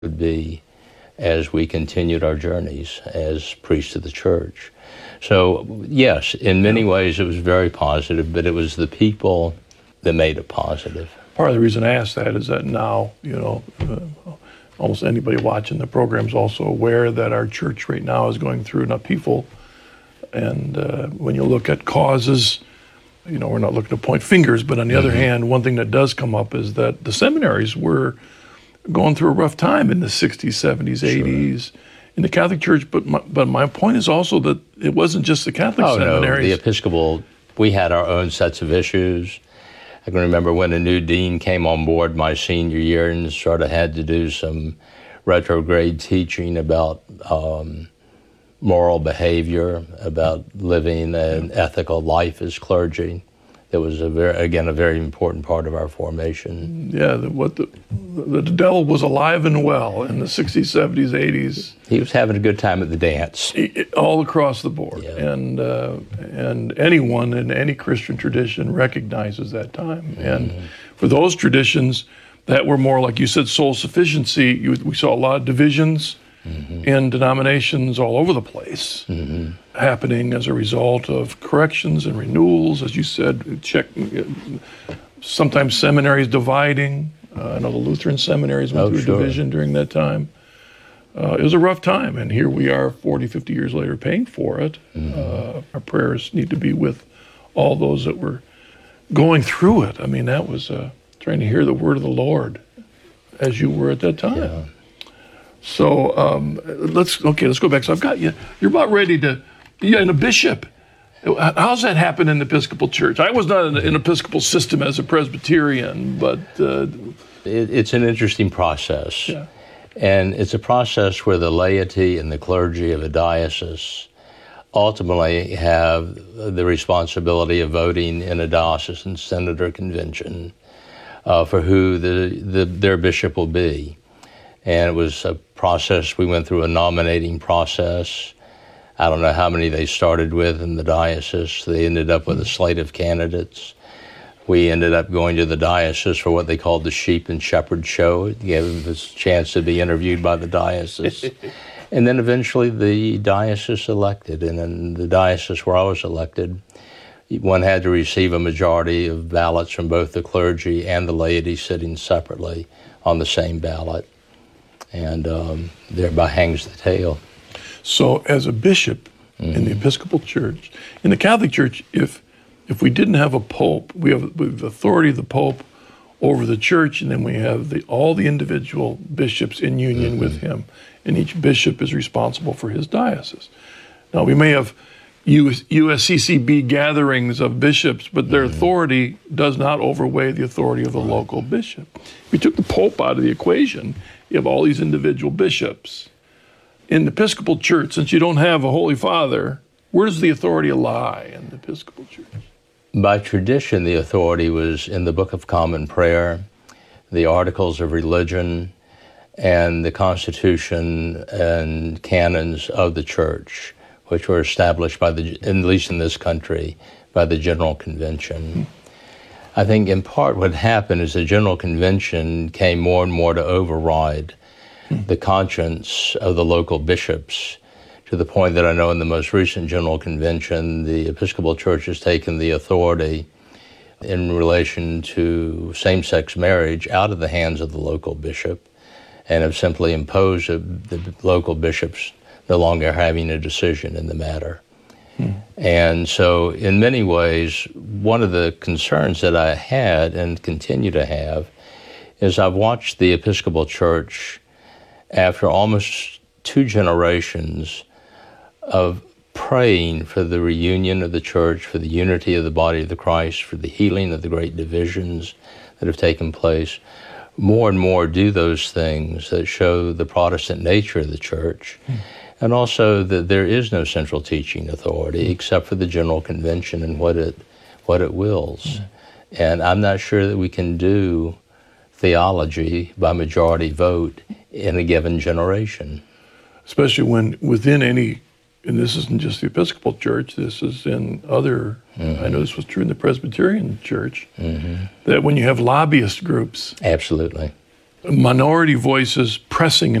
would be as we continued our journeys as priests of the church. So, yes, in many ways it was very positive, but it was the people that made it positive. Part of the reason I ask that is that now, almost anybody watching the program is also aware that our church right now is going through an upheaval. And when you look at causes, we're not looking to point fingers, but on the other hand, one thing that does come up is that the seminaries were going through a rough time in the 60s, 70s, 80s in the Catholic Church. But my point is also that it wasn't just the Catholic seminaries. No, the Episcopal, we had our own sets of issues. I can remember when a new dean came on board my senior year and sort of had to do some retrograde teaching about moral behavior, about living an ethical life as clergy. That was a very important part of our formation. Yeah, the devil was alive and well in the 60s, 70s, 80s. He was having a good time at the dance. All across the board. Yeah. And anyone in any Christian tradition recognizes that time. And for those traditions that were more, like you said, soul sufficiency, we saw a lot of divisions in denominations all over the place happening as a result of corrections and renewals, as you said, sometimes seminaries dividing. I know the Lutheran seminaries went through division during that time. It was a rough time, and here we are 40, 50 years later paying for it. Our prayers need to be with all those that were going through it. I mean, that was trying to hear the word of the Lord as you were at that time. Yeah. So let's go back. So I've got you. You're about ready to be a bishop. How's that happen in the Episcopal Church? I was not in an Episcopal system as a Presbyterian, but it's an interesting process. Yeah. And it's a process where the laity and the clergy of a diocese ultimately have the responsibility of voting in a diocesan synod or convention for who their bishop will be. And it was a process, we went through a nominating process. I don't know how many they started with in the diocese. They ended up with a slate of candidates. We ended up going to the diocese for what they called the sheep and shepherd show. It gave us a chance to be interviewed by the diocese. And then eventually the diocese elected. And in the diocese where I was elected, one had to receive a majority of ballots from both the clergy and the laity sitting separately on the same ballot. And thereby hangs the tale. So as a bishop in the Episcopal Church, in the Catholic Church, if we didn't have a pope, we have the authority of the pope over the church, and then we have all the individual bishops in union with him, and each bishop is responsible for his diocese. Now, we may have USCCB gatherings of bishops, but their authority does not overweigh the authority of the local bishop. If we took the pope out of the equation, you have all these individual bishops. In the Episcopal Church, since you don't have a Holy Father, where does the authority lie in the Episcopal Church? By tradition, the authority was in the Book of Common Prayer, the Articles of Religion, and the Constitution and canons of the Church, which were established at least in this country, by the General Convention. I think in part what happened is the General Convention came more and more to override the conscience of the local bishops, to the point that I know in the most recent General Convention, the Episcopal Church has taken the authority in relation to same-sex marriage out of the hands of the local bishop and have simply imposed the local bishops no longer having a decision in the matter. And so in many ways, one of the concerns that I had and continue to have is I've watched the Episcopal Church after almost 2 generations of praying for the reunion of the church, for the unity of the body of the Christ, for the healing of the great divisions that have taken place, more and more do those things that show the Protestant nature of the church. And also that there is no central teaching authority except for the General Convention and what it wills. And I'm not sure that we can do theology by majority vote in a given generation. Especially when within any, and this isn't just the Episcopal Church, this is in other, I know this was true in the Presbyterian Church, that when you have lobbyist groups. Absolutely. minority voices pressing